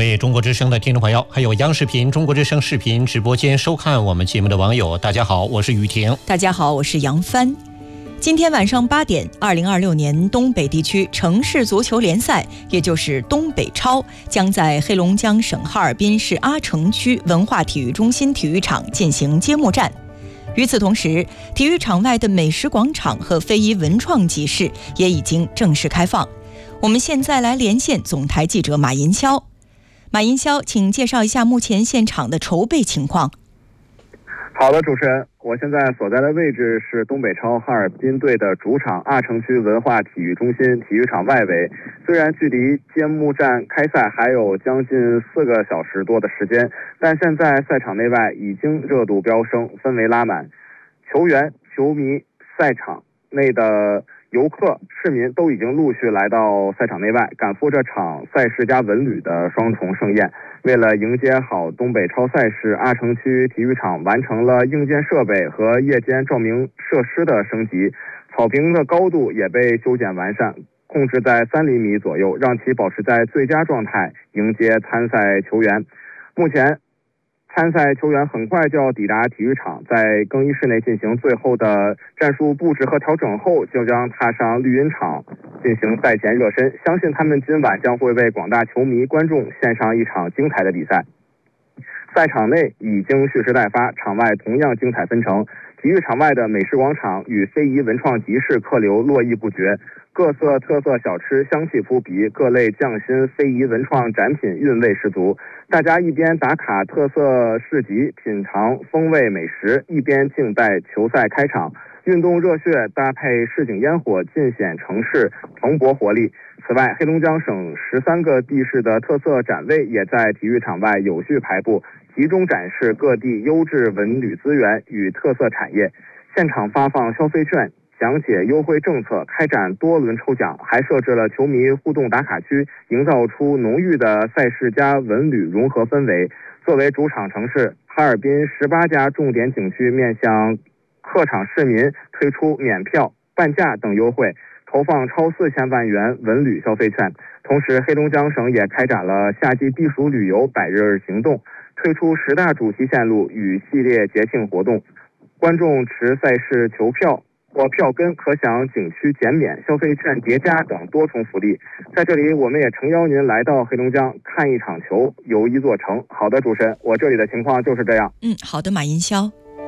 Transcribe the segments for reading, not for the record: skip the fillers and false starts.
位中国之声的听众朋友，还有央视频中国之声视频直播间收看我们节目的网友，大家好，我是雨婷。 大家好，我是杨帆。今天晚上8点，2026年东北地区城市足球联赛，也就是东北超，将在黑龙江省哈尔滨市阿城区文化体育中心体育场进行揭幕战。与此同时，体育场外的美食广场和非遗文创集市也已经正式开放。我们现在来连线总台记者马银霄。马银霄，请介绍一下目前现场的筹备情况。 好的，主持人，我现在所在的位置是东北超哈尔滨队的主场阿城区文化体育中心体育场外围。虽然距离揭幕战开赛还有将近4个小时多的时间，但现在赛场内外已经热度飙升，氛围拉满，球员、球迷、赛场内的游客、市民都已经陆续来到赛场内外，赶赴这场赛事加文旅的双重盛宴。为了迎接好东北超赛事，阿城区体育场完成了硬件设备和夜间照明设施的升级，草坪的高度也被修剪完善，控制在3厘米左右，让其保持在最佳状态迎接参赛球员。目前参赛球员很快就要抵达体育场，在更衣室内进行最后的战术布置和调整后，就将踏上绿茵场进行赛前热身。相信他们今晚将会为广大球迷观众献上一场精彩的比赛。赛场内已经蓄势待发，场外同样精彩纷呈。体育场外的美食广场与非遗文创集市客流络绎不绝，各色特色小吃香气扑鼻，各类匠心非遗文创展品韵味十足。大家一边打卡特色市集，品尝风味美食，一边静待球赛开场。运动热血搭配市井烟火，尽显城市蓬勃活力。此外，黑龙江省13个地市的特色展位也在体育场外有序排布，集中展示各地优质文旅资源与特色产业。现场发放消费券，讲解优惠政策，开展多轮抽奖，还设置了球迷互动打卡区，营造出浓郁的赛事加文旅融合氛围。作为主场城市，哈尔滨18家重点景区面向客场市民推出免票、半价等优惠，投放超4000万元文旅消费券。同时，黑龙江省也开展了夏季避暑旅游100日行动，推出10大主题线路与系列节庆活动。观众持赛事球票或票根可享景区减免、消费券叠加等多重福利。在这里，我们也诚邀您来到黑龙江看一场球，游一座城。好的，主持人，我这里的情况就是这样。 好的，马银霄。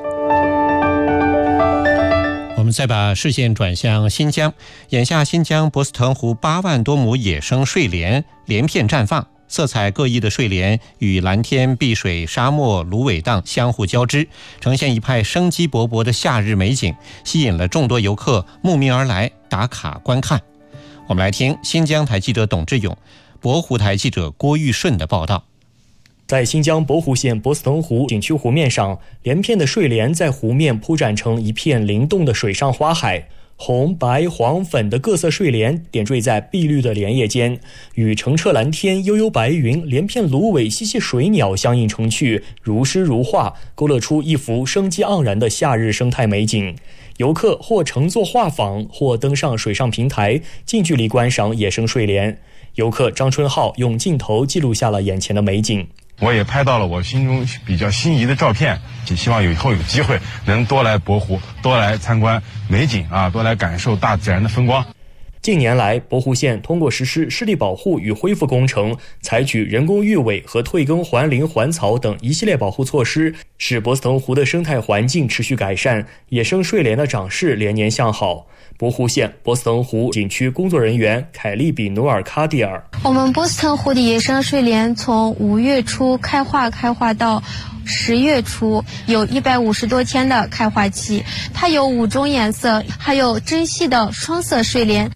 我们再把视线转向新疆，眼下新疆博斯腾湖8万多亩野生睡莲连片绽放，色彩各异的睡莲与蓝天、碧水、沙漠、芦苇荡相互交织，呈现一派生机勃勃的夏日美景，吸引了众多游客慕名而来打卡观看。我们来听新疆台记者董志勇、博湖台记者郭玉顺的报道。 在新疆博湖县博斯腾湖景区湖面上，连片的睡莲在湖面铺展成一片灵动的水上花海，红、白、黄、粉的各色睡莲点缀在碧绿的莲叶间，与澄澈蓝天、悠悠白云、连片芦苇、嬉戏水鸟相映成趣，如诗如画，勾勒出一幅生机盎然的夏日生态美景。游客或乘坐画舫，或登上水上平台，近距离观赏野生睡莲。游客张春浩用镜头记录下了眼前的美景。 我也拍到了我心中比较心仪的照片，也希望以后有机会能多来博湖，多来参观美景啊，多来感受大自然的风光。 近年来，博湖县通过实施湿地保护与恢复工程，采取人工育尾和退耕还林还草等一系列保护措施，使博斯腾湖的生态环境持续改善，野生睡莲的长势连年向好。博湖县博斯腾湖景区工作人员凯利比努尔卡蒂尔： 我们博斯腾湖的野生睡莲从5月初开花到10月初，有150多天的开花期，它有5种颜色，还有珍稀的双色睡莲。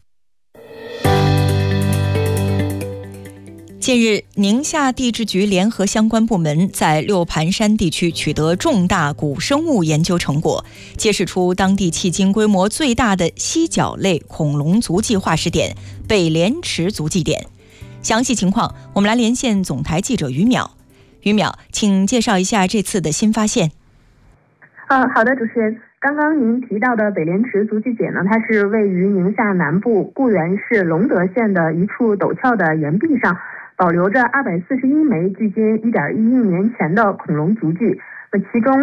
近日，宁夏地质局联合相关部门在六盘山地区取得重大古生物研究成果，揭示出当地迄今规模最大的犀角类恐龙足迹化石点北莲池足迹点。详细情况，我们来连线总台记者于淼。于淼，请介绍一下这次的新发现。 好的，主持人。刚刚您提到的北莲池足迹点呢，它是位于宁夏南部固原市隆德县的一处陡峭的岩壁上。 保留着241枚距今1.1亿年前的恐龙足迹，其中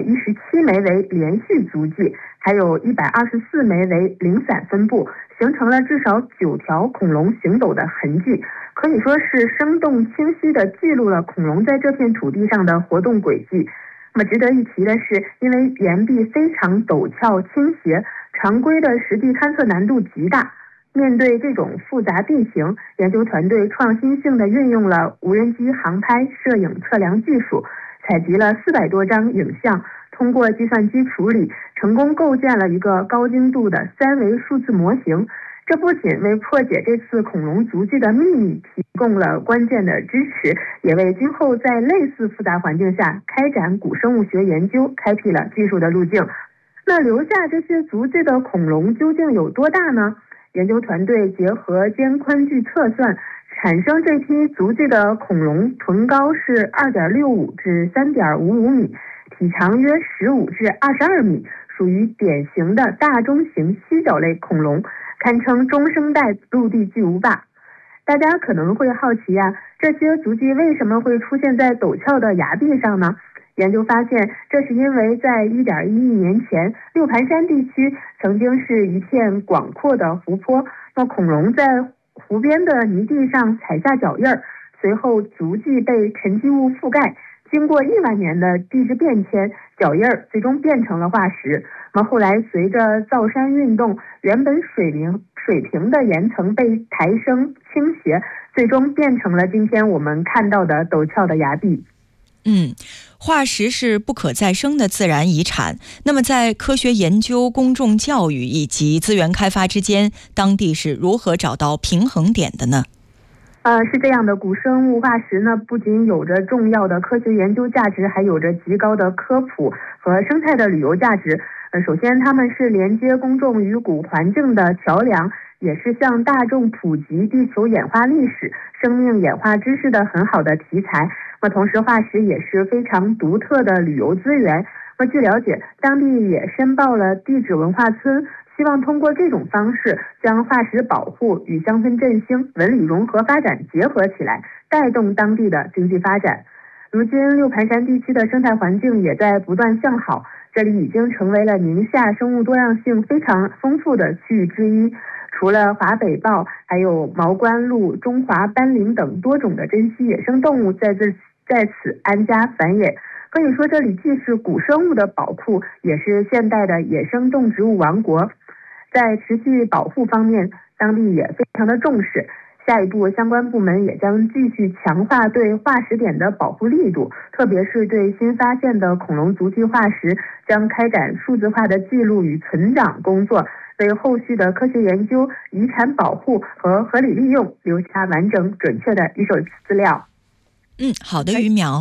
117枚为连续足迹，还有124枚为零散分布，形成了至少9条恐龙行走的痕迹，可以说是生动清晰地记录了恐龙在这片土地上的活动轨迹。值得一提的是，因为岩壁非常陡峭倾斜，常规的实地勘测难度极大。面对这种复杂地形，研究团队创新性地运用了无人机航拍、摄影、测量技术，采集了400多张影像，通过计算机处理，成功构建了一个高精度的3维数字模型。这不仅为破解这次恐龙足迹的秘密提供了关键的支持，也为今后在类似复杂环境下开展古生物学研究开辟了技术的路径。那留下这些足迹的恐龙究竟有多大呢？研究团队结合肩宽距测算，产生这批足迹的恐龙臀高是2.65至3.55米，体长约15至22米，属于典型的大中型犀角类恐龙，堪称中生代陆地巨无霸。大家可能会好奇这些足迹为什么会出现在陡峭的崖壁上呢？研究发现，这是因为在1.1亿年前，六盘山地区曾经是一片广阔的湖泊，恐龙在湖边的泥地上踩下脚印儿，随后足迹被沉积物覆盖，经过1万年的地质变迁，脚印儿最终变成了化石。后来随着造山运动，原本水平的岩层被抬升倾斜，最终变成了今天我们看到的陡峭的崖壁。 化石是不可再生的自然遗产。那么在科学研究、公众教育以及资源开发之间，当地是如何找到平衡点的呢？ 是这样的，古生物化石呢，不仅有着重要的科学研究价值，还有着极高的科普和生态的旅游价值。首先，它们是连接公众与古环境的桥梁，也是向大众普及地球演化历史、生命演化知识的很好的题材。同时，化石也是非常独特的旅游资源。据了解，当地也申报了地质文化村，希望通过这种方式将化石保护与乡村振兴、文旅融合发展结合起来，带动当地的经济发展。如今，六盘山地区的生态环境也在不断向好，这里已经成为了宁夏生物多样性非常丰富的区域之一。除了华北豹，还有毛冠鹭、中华斑羚等多种的珍稀野生动物在此安家繁衍。可以说，这里既是古生物的宝库，也是现代的野生动植物王国。在持续保护方面，当地也非常的重视。下一步，相关部门也将继续强化对化石点的保护力度，特别是对新发现的恐龙足迹化石，将开展数字化的记录与存档工作，为后续的科学研究、遗产保护和合理利用留下完整准确的一手资料。 好的，于苗。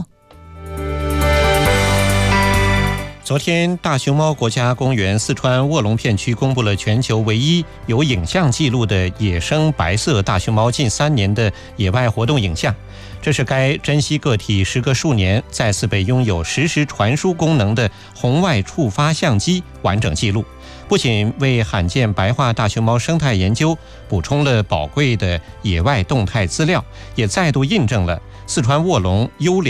昨天，大熊猫国家公园四川卧龙片区公布了全球唯一有影像记录的野生白色大熊猫近3年的野外活动影像。这是该珍稀个体时隔数年再次被拥有实时传输功能的红外触发相机完整记录，不仅为罕见白化大熊猫生态研究补充了宝贵的野外动态资料，也再度印证了四川卧龙优良